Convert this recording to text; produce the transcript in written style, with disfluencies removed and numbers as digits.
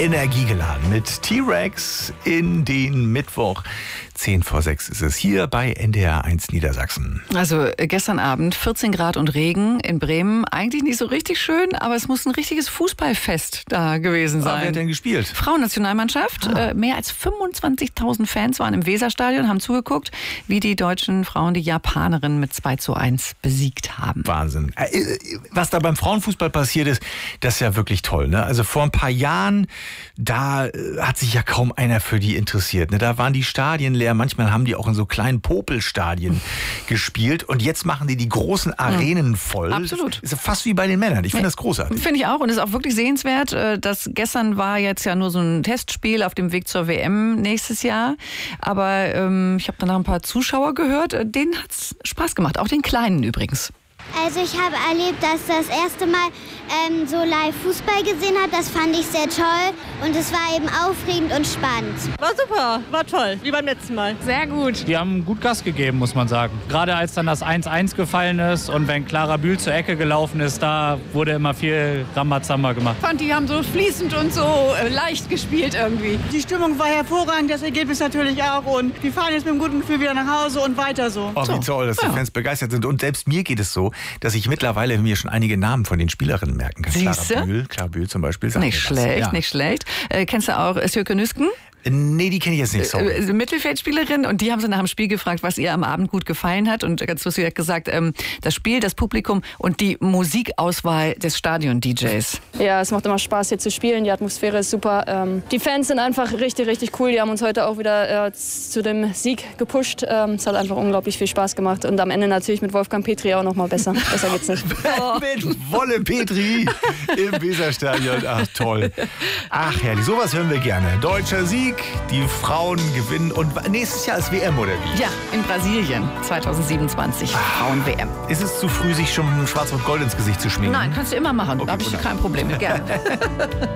energiegeladen mit T-Rex in den Mittwoch. 5:10 ist es hier bei NDR 1 Niedersachsen. Also gestern Abend 14 Grad und Regen in Bremen. Eigentlich nicht so richtig schön, aber es muss ein richtiges Fußballfest da gewesen sein. Wer hat denn gespielt? Frauennationalmannschaft. Mehr als 25.000 Fans waren im Weserstadion, haben zugeguckt, wie die deutschen Frauen die Japanerinnen mit 2:1 besiegt haben. Wahnsinn. Was da beim Frauenfußball passiert ist, das ist ja wirklich toll. Ne? Also vor ein paar Jahren, da hat sich ja kaum einer für die interessiert. Ne? Da waren die Stadien leer. Manchmal haben die auch in so kleinen Popelstadien gespielt. Und jetzt machen die großen Arenen voll. Absolut. Das ist fast wie bei den Männern. Ich finde das großartig. Finde ich auch. Und es ist auch wirklich sehenswert. Das gestern war jetzt ja nur so ein Testspiel auf dem Weg zur WM nächstes Jahr. Aber ich habe danach ein paar Zuschauer gehört. Denen hat es Spaß gemacht. Auch den Kleinen übrigens. Also ich habe erlebt, dass das erste Mal so live Fußball gesehen habe. Das fand ich sehr toll und es war eben aufregend und spannend. War super, war toll, wie beim letzten Mal. Sehr gut. Die haben gut Gas gegeben, muss man sagen. Gerade als dann das 1:1 gefallen ist und wenn Clara Bühl zur Ecke gelaufen ist, da wurde immer viel Rambazamba gemacht. Ich fand, die haben so fließend und so leicht gespielt irgendwie. Die Stimmung war hervorragend, das Ergebnis natürlich auch und die fahren jetzt mit einem guten Gefühl wieder nach Hause und weiter so. Oh, wie toll, dass die Fans begeistert sind. Und selbst mir geht es so, dass ich mittlerweile mir schon einige Namen von den Spielerinnen merken kann. Siehste? Clara Bühl zum Beispiel. Nicht schlecht, nicht schlecht. Kennst du auch Sjöke Nüsken? Nee, die kenne ich jetzt nicht so. Mittelfeldspielerin, und die haben sie nach dem Spiel gefragt, was ihr am Abend gut gefallen hat. Und ganz lustig hat gesagt, das Spiel, das Publikum und die Musikauswahl des Stadion-DJs. Ja, es macht immer Spaß hier zu spielen, die Atmosphäre ist super. Die Fans sind einfach richtig, richtig cool, die haben uns heute auch wieder zu dem Sieg gepusht. Es hat einfach unglaublich viel Spaß gemacht und am Ende natürlich mit Wolfgang Petri auch noch mal besser. Besser geht's nicht. Mit Wolle Petri im Weserstadion. Ach, toll. Ach, herrlich, sowas hören wir gerne. Deutscher Sieg. Die Frauen gewinnen und nächstes Jahr ist WM oder wie? Ja, in Brasilien 2027 Frauen-WM. Ist es zu früh, sich schon Schwarz und Gold ins Gesicht zu schminken? Nein, kannst du immer machen. Okay, Da habe ich kein Problem mit. Gerne.